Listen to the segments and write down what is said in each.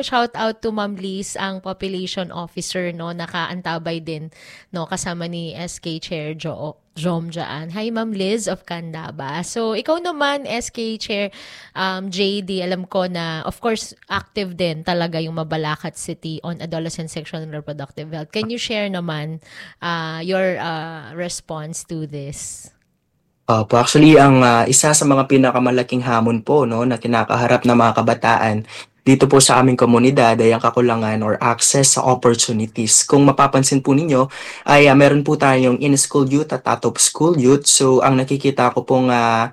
shout out to Ma'am Liz, ang population officer, no, nakaantabay din, no, kasama ni SK Chair Jom dyan. Hi, Ma'am Liz of Candaba. So, ikaw naman, SK Chair JD, alam ko na, of course, active din talaga yung Mabalacat City on adolescent sexual and reproductive health. Can you share naman your response to this? Opo, actually ang isa sa mga pinakamalaking hamon po no na kinakaharap ng mga kabataan dito po sa aming komunidad ay ang kakulangan or access sa opportunities. Kung mapapansin po ninyo ay meron po tayong in-school youth at out-of-school youth. So ang nakikita ko pong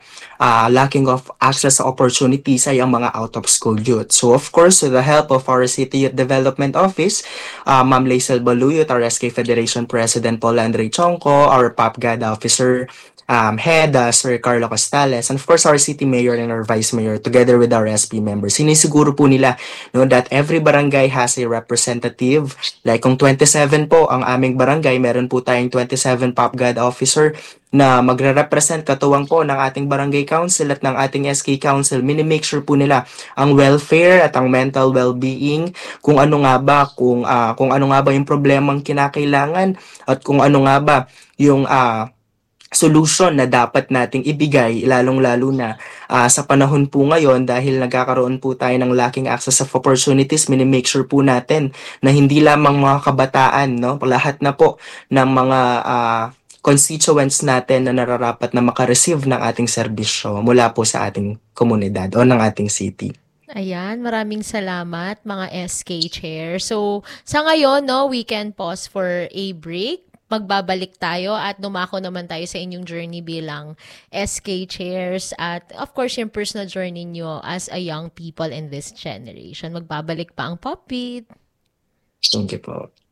lacking of access sa opportunities ay ang mga out-of-school youth. So of course, with the help of our City Youth Development Office, Ma'am Laisel Baluyot, our SK Federation President Paul Andre Chongco, our PAPGAD Officer head, Sir Carlo Costales, and of course our city mayor and our vice mayor together with our SP members. Sinisiguro po nila no, that every barangay has a representative. Like kung 27 po ang aming barangay, meron po tayong 27 PopGuard officer na magre-represent katuwang po ng ating barangay council at ng ating SK council. Mini-make sure po nila ang welfare at ang mental well-being, kung ano nga ba kung ano nga ba yung problemang kinakailangan at kung ano nga ba yung solution na dapat nating ibigay lalong-lalo na sa panahon po ngayon dahil nagkakaroon po tayo ng lacking access of opportunities, mini-make sure po natin na hindi lamang mga kabataan, no, lahat na po ng mga constituents natin na nararapat na makareceive ng ating serbisyo mula po sa ating komunidad o ng ating city. Ayan, maraming salamat mga SK Chair. So, sa ngayon, no, we can pause for a break. Magbabalik tayo at dumako naman tayo sa inyong journey bilang SK Chairs at of course yung personal journey nyo as a young people in this generation. Magbabalik pa ang Popbeat. Thank you po.